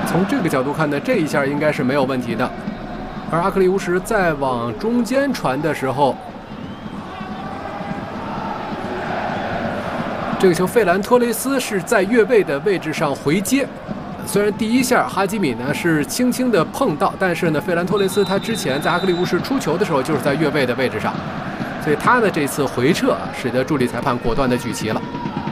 从这个角度看呢，这一下应该是没有问题的。而阿克利乌什再往中间传的时候，这个球费兰托雷斯是在越位的位置上回接。虽然第一下哈基米呢是轻轻的碰到，但是呢，费兰托雷斯他之前在阿克利乌什出球的时候就是在越位的位置上，所以他呢这次回撤使得助理裁判果断的举旗了。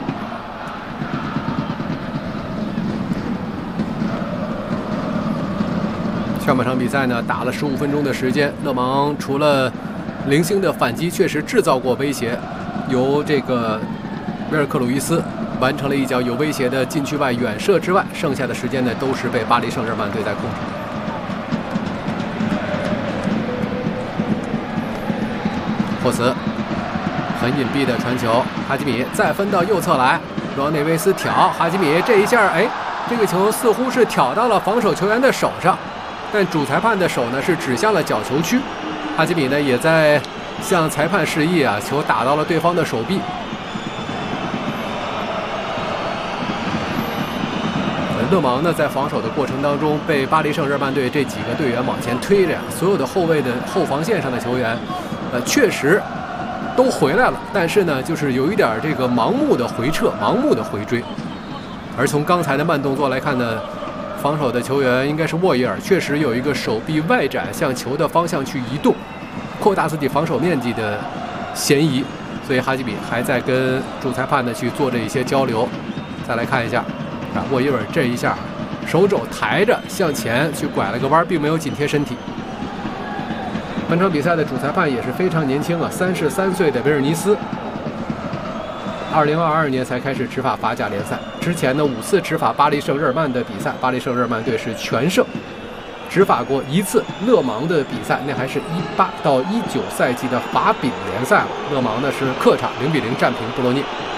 上半场比赛呢打了15分钟的时间，勒芒除了零星的反击确实制造过威胁，由这个威尔克鲁伊斯完成了一脚有威胁的禁区外远射之外，剩下的时间呢都是被巴黎圣日耳曼队在控制。霍茨很隐蔽的传球，哈基米再分到右侧来，罗内维斯挑哈基米，这一下这个球似乎是挑到了防守球员的手上，但主裁判的手呢是指向了角球区，哈基米呢也在向裁判示意啊，球打到了对方的手臂。勒芒呢在防守的过程当中被巴黎圣日耳曼队这几个队员往前推着呀，所有的后卫的后防线上的球员，确实都回来了，但是呢就是有一点这个盲目的回撤，盲目的回追。而从刚才的慢动作来看呢，防守的球员应该是沃伊尔，确实有一个手臂外展向球的方向去移动，扩大自己防守面积的嫌疑，所以哈基米还在跟主裁判呢去做着一些交流。再来看一下沃伊尔这一下手肘抬着向前去拐了个弯，并没有紧贴身体。本场比赛的主裁判也是非常年轻啊，33岁的维尔尼斯，2022年才开始执法法甲联赛，之前呢5次执法巴黎圣日耳曼的比赛，巴黎圣日耳曼队是全胜。执法过1次勒芒的比赛，那还是18到19赛季的法丙联赛了。勒芒呢是客场0-0战平布洛涅。